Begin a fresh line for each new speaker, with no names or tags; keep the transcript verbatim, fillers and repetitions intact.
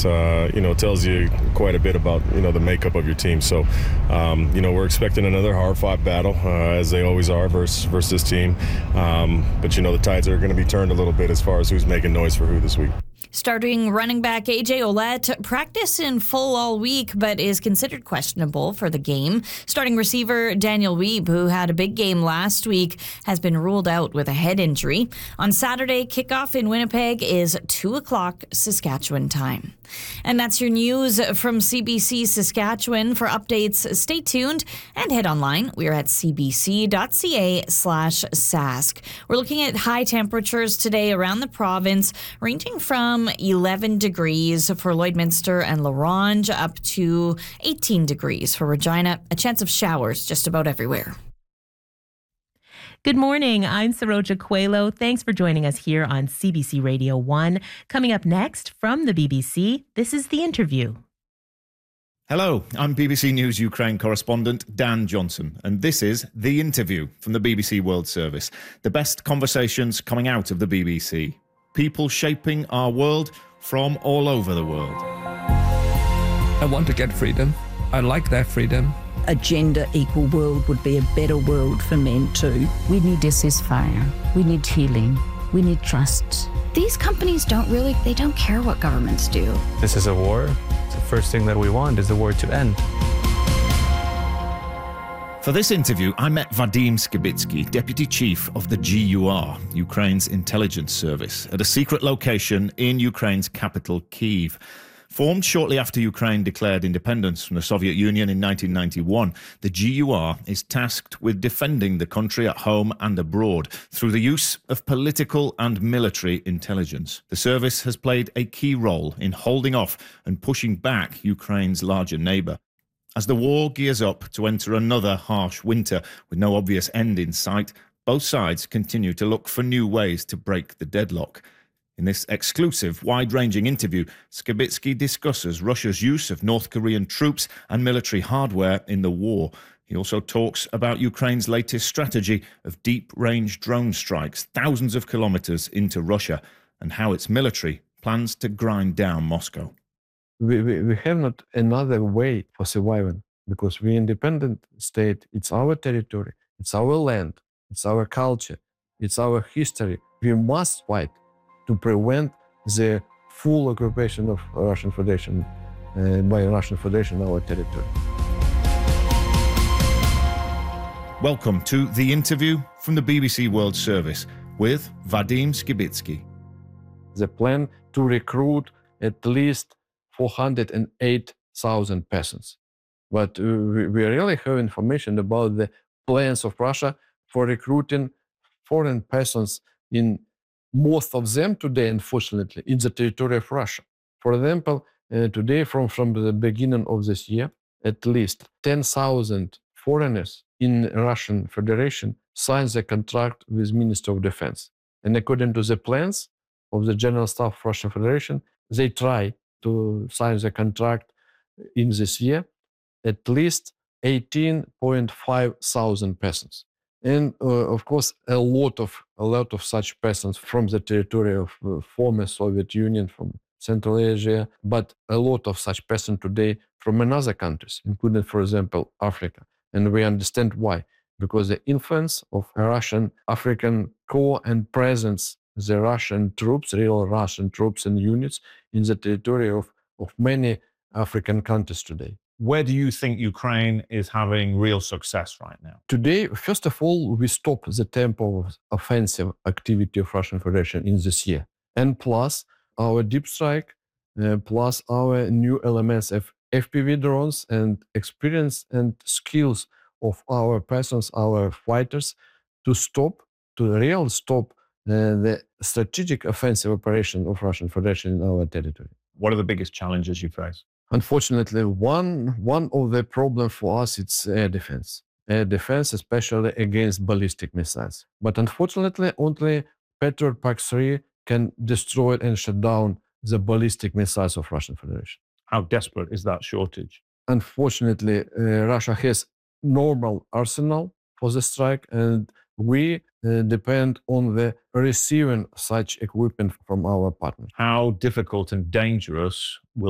that's uh, you know tells you quite a bit about you know the makeup of your team. So um, you know we're expecting another hard-fought battle uh, as they always are versus versus this team. Um, but you know the tides are going to be turned a little bit as far as who's making noise for who this week.
Starting running back A J Ouellette practiced in full all week, but is considered questionable for the game. Starting receiver Daniel Wiebe, who had a big game last week, has been ruled out with a head injury. On Saturday, kickoff in Winnipeg is two o'clock Saskatchewan time. And that's your news from C B C Saskatchewan. For updates, stay tuned and head online. We're at cbc.ca slash sask. We're looking at high temperatures today around the province, ranging from eleven degrees for Lloydminster and La Ronge up to eighteen degrees for Regina. A chance of showers just about everywhere.
Good morning. I'm Saroja Coelho. Thanks for joining us here on C B C Radio one. Coming up next from the B B C, this is The Interview.
Hello, I'm B B C News Ukraine correspondent Dan Johnson, and this is The Interview from the B B C World Service. The best conversations coming out of the B B C. People shaping our world from all over the world.
I want to get freedom. I like that freedom.
A gender equal world would be a better world for men too.
We need a ceasefire. We need healing. We need trust.
These companies don't really, they don't care what governments do.
This is a war. The first thing that we want is the war to end.
For this interview, I met Vadim Skibitsky, Deputy Chief of the G U R, Ukraine's intelligence service, at a secret location in Ukraine's capital, Kyiv. Formed shortly after Ukraine declared independence from the Soviet Union in nineteen ninety-one, the G U R is tasked with defending the country at home and abroad through the use of political and military intelligence. The service has played a key role in holding off and pushing back Ukraine's larger neighbour. As the war gears up to enter another harsh winter with no obvious end in sight, both sides continue to look for new ways to break the deadlock. In this exclusive, wide-ranging interview, Skibitsky discusses Russia's use of North Korean troops and military hardware in the war. He also talks about Ukraine's latest strategy of deep-range drone strikes thousands of kilometres into Russia and how its military plans to grind down Moscow.
We, we, we have not another way for surviving because we're an independent state. It's our territory, it's our land, it's our culture, it's our history. We must fight to prevent the full occupation of Russian Federation uh, by Russian Federation our territory.
Welcome to The Interview from the B B C World Service with Vadim Skibitsky.
The plan to recruit at least four hundred eight thousand persons. But uh, we, we really have information about the plans of Russia for recruiting foreign persons in most of them today, unfortunately, in the territory of Russia. For example, uh, today, from, from the beginning of this year, at least ten thousand foreigners in Russian Federation signed the contract with Minister of Defense. And according to the plans of the General Staff of Russian Federation, they try to sign the contract in this year, at least eighteen point five thousand persons. And uh, of course, a lot of a lot of such persons from the territory of uh, former Soviet Union, from Central Asia, but a lot of such persons today from another countries, including, for example, Africa. And we understand why, because the influence of a Russian African core and presence, the Russian troops, real Russian troops and units in the territory of, of many African countries today.
Where do you think Ukraine is having real success right now?
Today, first of all, we stop the tempo of offensive activity of Russian Federation in this year. And plus, our deep strike, uh, plus our new elements of F P V drones and experience and skills of our persons, our fighters, to stop, to really stop uh, the strategic offensive operation of Russian Federation in our territory.
What are the biggest challenges you face?
Unfortunately, one one of the problems for us is air defense. Air defense, especially against ballistic missiles. But unfortunately, only Patriot Pack three can destroy and shut down the ballistic missiles of Russian Federation.
How desperate is that shortage?
Unfortunately, uh, Russia has normal arsenal for the strike, and we uh, depend on the receiving such equipment from our partners.
How difficult and dangerous will